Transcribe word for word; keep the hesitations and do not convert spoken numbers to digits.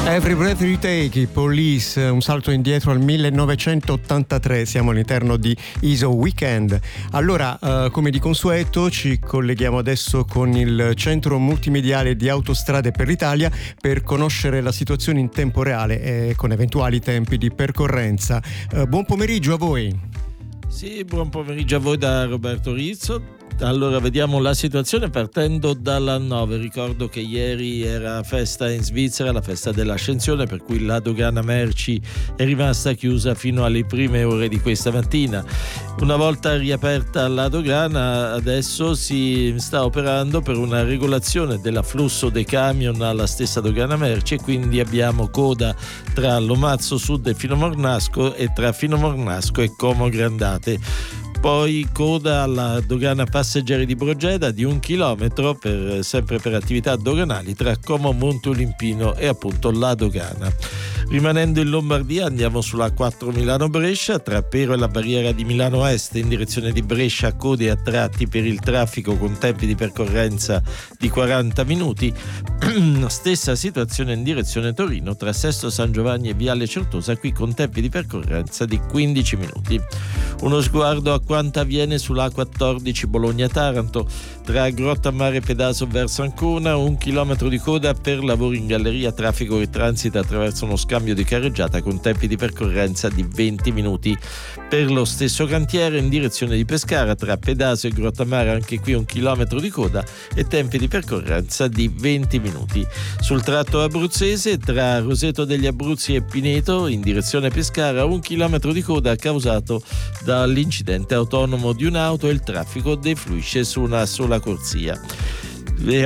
Every Breath You Take, i Police, un salto indietro al millenovecentottantatré, siamo all'interno di I S O Weekend. Allora, eh, come di consueto, ci colleghiamo adesso con il centro multimediale di Autostrade per l'Italia per conoscere la situazione in tempo reale e con eventuali tempi di percorrenza. Eh, buon pomeriggio a voi. Sì, buon pomeriggio a voi da Roberto Rizzo. Allora, vediamo la situazione partendo dalla nove. Ricordo che ieri era festa in Svizzera, la festa dell'Ascensione, per cui la dogana merci è rimasta chiusa fino alle prime ore di questa mattina. Una volta riaperta la dogana, adesso si sta operando per una regolazione dell'afflusso dei camion alla stessa dogana merci, e quindi abbiamo coda tra Lomazzo Sud e Finomornasco e tra Finomornasco e Como Grandate. Poi coda alla dogana passeggeri di Brogeda di un chilometro per, sempre per attività doganali tra Como Monteolimpino e appunto la dogana. Rimanendo in Lombardia andiamo sulla quattro Milano-Brescia, tra Pero e la barriera di Milano Est in direzione di Brescia, code a tratti per il traffico con tempi di percorrenza di quaranta minuti. Stessa situazione in direzione Torino tra Sesto San Giovanni e Viale Certosa, qui con tempi di percorrenza di quindici minuti. Uno sguardo a quanto avviene sulla A quattordici Bologna-Taranto tra Grottammare e Pedaso verso Ancona, un chilometro di coda per lavori in galleria, traffico che transita attraverso uno scambio di carreggiata con tempi di percorrenza di venti minuti. Per lo stesso cantiere in direzione di Pescara tra Pedaso e Grottammare, anche qui un chilometro di coda e tempi di percorrenza di venti minuti. Sul tratto abruzzese tra Roseto degli Abruzzi e Pineto in direzione Pescara, un chilometro di coda causato dall'incidente autonomo di un'auto e il traffico defluisce su una sola corsia.